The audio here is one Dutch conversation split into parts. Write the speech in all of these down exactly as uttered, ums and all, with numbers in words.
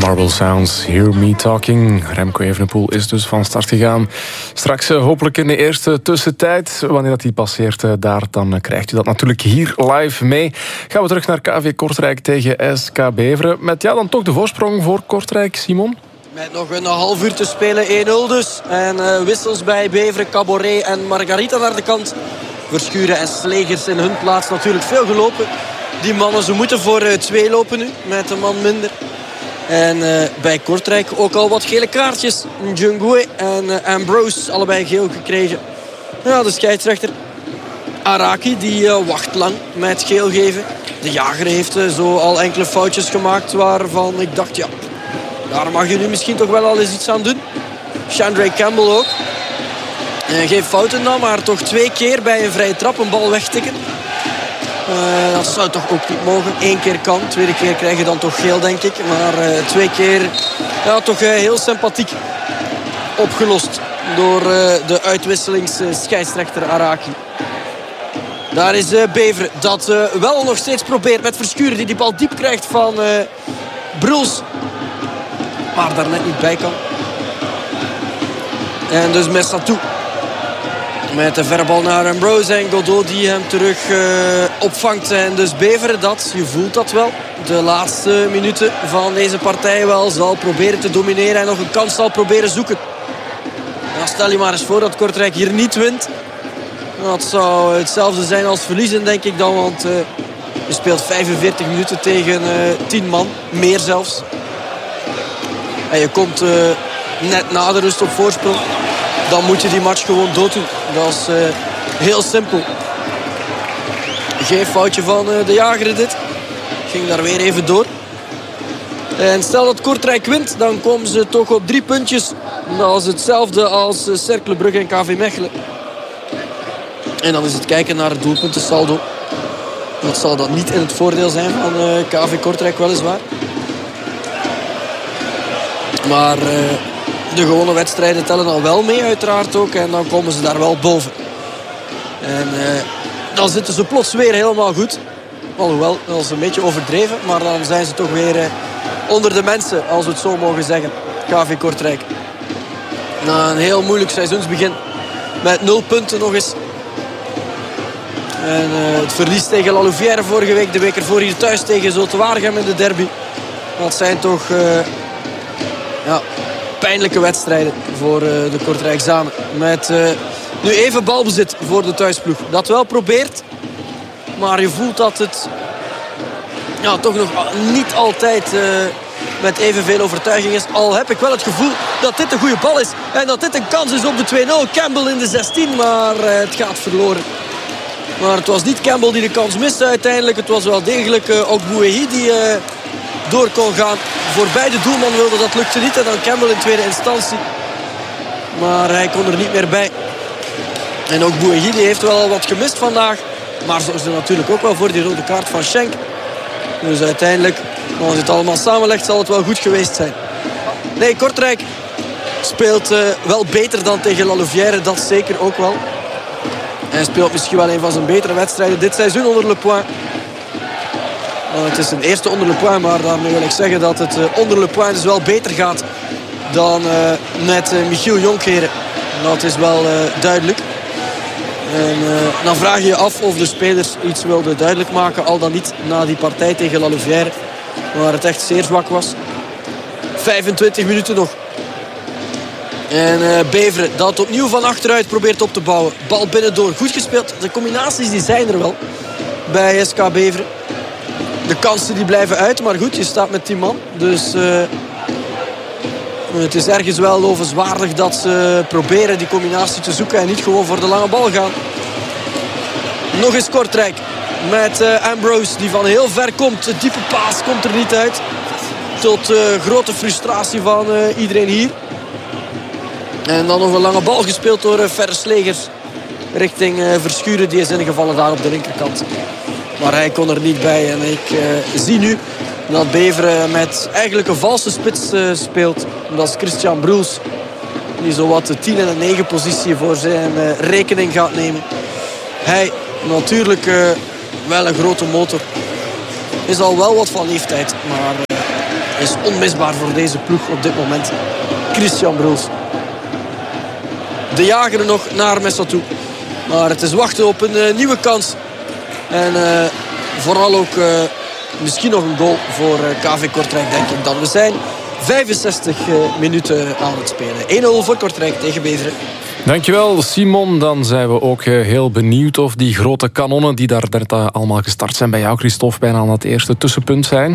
Marble Sounds, Hear Me Talking. Remco Evenepoel is dus van start gegaan. Straks uh, hopelijk in de eerste tussentijd. Wanneer dat die passeert uh, daar, dan uh, krijgt u dat natuurlijk hier live mee. Gaan we terug naar K V Kortrijk tegen S K Beveren. Met ja, dan toch de voorsprong voor Kortrijk, Simon? Met nog een half uur te spelen, één nul dus. En uh, wissels bij Beveren, Caboret en Margarita naar de kant. Verschuren en Slegers in hun plaats natuurlijk veel gelopen. Die mannen, ze moeten voor uh, twee lopen nu, met een man minder. En uh, bij Kortrijk ook al wat gele kaartjes. Njungwe en uh, Ambrose, allebei geel gekregen. Ja, de scheidsrechter Araki, die uh, wacht lang met geel geven. De jager heeft uh, zo al enkele foutjes gemaakt waarvan ik dacht, ja, daar mag je nu misschien toch wel al eens iets aan doen. Chandray Campbell ook. Uh, geen fouten dan, maar toch twee keer bij een vrije trap een bal wegtikken. Uh, dat zou toch ook niet mogen. Eén keer kan, tweede keer krijg je dan toch geel, denk ik. Maar uh, twee keer ja, toch uh, heel sympathiek opgelost door uh, de uitwisselingsscheidsrechter Araki. Daar is uh, Beveren dat uh, wel nog steeds probeert met Verschuren, die die bal diep krijgt van uh, Bruls. Maar daar net niet bij kan. En dus Messatou. Met de verre bal naar Ambrose en Godot die hem terug uh, opvangt. En dus Beveren dat, je voelt dat wel, de laatste minuten van deze partij wel zal proberen te domineren en nog een kans zal proberen zoeken. Nou, stel je maar eens voor dat Kortrijk hier niet wint. Dat zou hetzelfde zijn als verliezen, denk ik dan. Want uh, je speelt vijfenveertig minuten tegen uh, tien man, meer zelfs. En je komt uh, net na de rust op voorsprong. Dan moet je die match gewoon dooddoen. Dat is uh, heel simpel. Geen foutje van uh, de jager in dit. Ging daar weer even door. En stel dat Kortrijk wint, dan komen ze toch op drie puntjes. Dat is hetzelfde als uh, Cercle Brugge en K V Mechelen. En dan is het kijken naar het doelpuntensaldo. Dat zal dat niet in het voordeel zijn van uh, K V Kortrijk weliswaar. Maar Uh, de gewone wedstrijden tellen al wel mee uiteraard ook. En dan komen ze daar wel boven. En uh, dan zitten ze plots weer helemaal goed. Alhoewel, dat is een beetje overdreven. Maar dan zijn ze toch weer uh, onder de mensen, als we het zo mogen zeggen. K V Kortrijk. Na een heel moeilijk seizoensbegin. Met nul punten nog eens. En uh, het verlies tegen La Louvière vorige week. De week ervoor hier thuis tegen Zulte Waregem in de derby. Dat zijn toch Uh, ja, pijnlijke wedstrijden voor uh, de Kortrijkzanen. Met uh, nu even balbezit voor de thuisploeg. Dat wel probeert. Maar je voelt dat het ja, toch nog niet altijd uh, met evenveel overtuiging is. Al heb ik wel het gevoel dat dit een goede bal is. En dat dit een kans is op de twee nul. Campbell in de zestien, maar uh, het gaat verloren. Maar het was niet Campbell die de kans miste uiteindelijk. Het was wel degelijk uh, ook Bouéhi die Uh, door kon gaan. Voorbij de doelman wilde, dat lukte niet. En dan Campbell in tweede instantie. Maar hij kon er niet meer bij. En ook Bouéhi die heeft wel al wat gemist vandaag. Maar zorgde natuurlijk ook wel voor die rode kaart van Schenk. Dus uiteindelijk, als je het allemaal samenlegt, zal het wel goed geweest zijn. Nee, Kortrijk speelt uh, wel beter dan tegen La Louvière. Dat zeker ook wel. Hij speelt misschien wel een van zijn betere wedstrijden dit seizoen onder Le Point. Uh, het is een eerste onder Le Point, maar daarmee wil ik zeggen dat het uh, onder Le Point dus wel beter gaat dan uh, met uh, Michiel Jonkeren. Dat is wel uh, duidelijk. En uh, dan vraag je je af of de spelers iets wilden duidelijk maken, al dan niet na die partij tegen La Louvière, waar het echt zeer zwak was. vijfentwintig minuten nog. En uh, Beveren dat opnieuw van achteruit probeert op te bouwen. Bal binnendoor, goed gespeeld. De combinaties die zijn er wel bij S K Beveren. De kansen die blijven uit, maar goed, je staat met tien man. Dus uh, het is ergens wel lovenswaardig dat ze proberen die combinatie te zoeken en niet gewoon voor de lange bal gaan. Nog eens Kortrijk met uh, Ambrose die van heel ver komt. De diepe paas komt er niet uit. Tot uh, grote frustratie van uh, iedereen hier. En dan nog een lange bal gespeeld door uh, Verre Slegers richting uh, Verschuren. Die is ingevallen daar op de linkerkant. Maar hij kon er niet bij. En ik uh, zie nu dat Beveren met eigenlijk een valse spits uh, speelt. Dat is Christian Bruls. Die zowat de tien en de negen positie voor zijn uh, rekening gaat nemen. Hij natuurlijk uh, wel een grote motor. Is al wel wat van leeftijd. Maar uh, is onmisbaar voor deze ploeg op dit moment. Christian Bruls. De jager er nog naar Messa toe. Maar het is wachten op een uh, nieuwe kans. En uh, vooral ook uh, misschien nog een goal voor uh, K V Kortrijk, denk ik dan. We zijn vijfenzestig uh, minuten aan het spelen. één nul voor Kortrijk tegen Beveren. Dankjewel, Simon. Dan zijn we ook heel benieuwd of die grote kanonnen die daar net allemaal gestart zijn bij jou, Christophe, bijna aan het eerste tussenpunt zijn.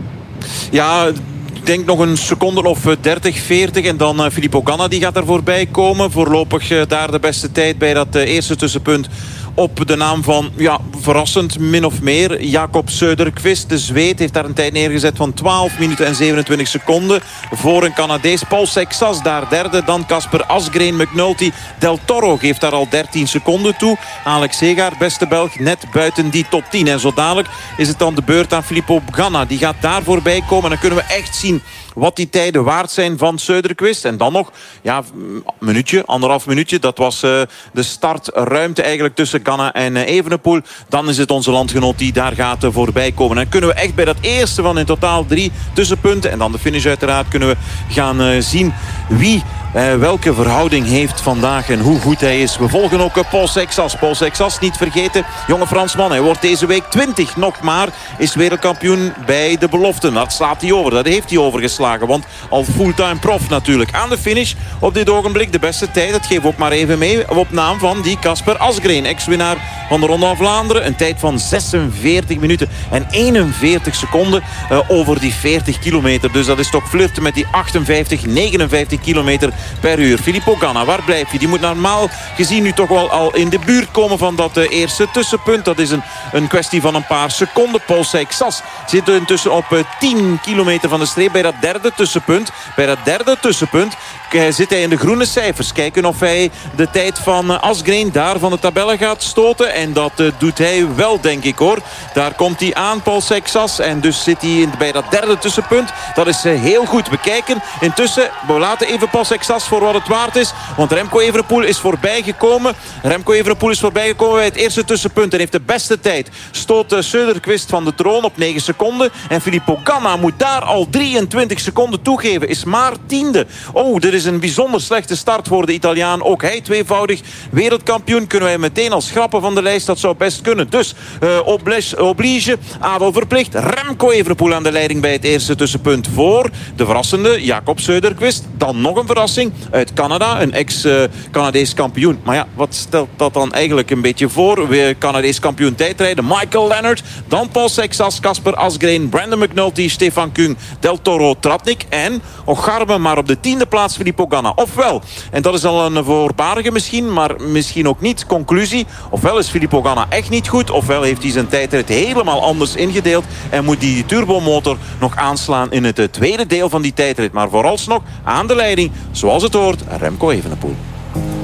Ja, ik denk nog een seconde of dertig, veertig. En dan uh, Filippo Ganna die gaat er voorbij komen. Voorlopig uh, daar de beste tijd bij dat uh, eerste tussenpunt. Op de naam van, ja, verrassend min of meer, Jakob Söderqvist. De Zweed heeft daar een tijd neergezet van twaalf minuten en zevenentwintig seconden. Voor een Canadees. Paul Sexas daar derde. Dan Kasper Asgreen, McNulty. Del Toro geeft daar al dertien seconden toe. Alex Segaard, beste Belg, net buiten die top tien. En zo dadelijk is het dan de beurt aan Filippo Ganna. Die gaat daar voorbij komen. En dan kunnen we echt zien wat die tijden waard zijn van Söderqvist. En dan nog, ja, een minuutje, anderhalf minuutje. Dat was uh, de startruimte eigenlijk tussen Ganna en uh, Evenepoel. Dan is het onze landgenoot die daar gaat uh, voorbij komen. En dan kunnen we echt bij dat eerste van in totaal drie tussenpunten. En dan de finish uiteraard kunnen we gaan uh, zien wie Uh, welke verhouding heeft vandaag en hoe goed hij is. We volgen ook uh, Paul Sexas. Paul Sexas, niet vergeten, jonge Fransman. Hij wordt deze week twintig nog maar. Is wereldkampioen bij de beloften. Dat slaat hij over. Dat heeft hij overgeslagen. Want al fulltime prof natuurlijk. Aan de finish op dit ogenblik de beste tijd. Dat geef ook maar even mee op naam van die Kasper Asgreen. Ex-winnaar van de Ronde van Vlaanderen. Een tijd van zesenveertig minuten en eenenveertig seconden uh, over die veertig kilometer. Dus dat is toch flirten met die achtenvijftig, negenenvijftig kilometer per uur. Filippo Ganna, waar blijf je? Die moet normaal gezien nu toch wel al in de buurt komen van dat uh, eerste tussenpunt. Dat is een, een kwestie van een paar seconden. Paul Sexas zit intussen op uh, tien kilometer van de streep bij dat derde tussenpunt. Bij dat derde tussenpunt uh, zit hij in de groene cijfers. Kijken of hij de tijd van uh, Asgreen daar van de tabellen gaat stoten. En dat uh, doet hij wel, denk ik hoor. Daar komt hij aan, Paul Sexas. En dus zit hij in, bij dat derde tussenpunt. Dat is uh, heel goed. We kijken intussen, we laten even Paul Sexas voor wat het waard is. Want Remco Evenepoel is voorbij gekomen. Remco Evenepoel is voorbij gekomen bij het eerste tussenpunt. En heeft de beste tijd. Stoot uh, Söderqvist van de troon op negen seconden. En Filippo Ganna moet daar al drieëntwintig seconden toegeven. Is maar tiende. Oh, dit is een bijzonder slechte start voor de Italiaan. Ook hij tweevoudig wereldkampioen. Kunnen wij meteen al schrappen van de lijst. Dat zou best kunnen. Dus uh, oblige, oblige, adel verplicht. Remco Evenepoel aan de leiding bij het eerste tussenpunt. Voor de verrassende Jakob Söderqvist. Dan nog een verrassing uit Canada, een ex-Canadees kampioen. Maar ja, wat stelt dat dan eigenlijk een beetje voor? Weer Canadees kampioen tijdrijden, Michael Leonard. Dan Paul Sexas, Kasper Asgreen, Brandon McNulty, Stefan Kung, Del Toro, Tratnik en Ocharme, maar op de tiende plaats Filippo Ganna. Ofwel, en dat is al een voorbarige misschien, maar misschien ook niet, conclusie. Ofwel is Filippo Ganna echt niet goed, ofwel heeft hij zijn tijdrit helemaal anders ingedeeld en moet die turbomotor nog aanslaan in het tweede deel van die tijdrit. Maar vooralsnog aan de leiding, zoals het hoort, Remco Evenepoel.